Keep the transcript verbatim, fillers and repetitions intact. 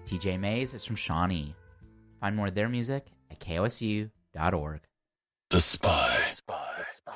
T J Mays is from Shawnee. Find more of their music at K O S U dot org. The Spy. The Spy.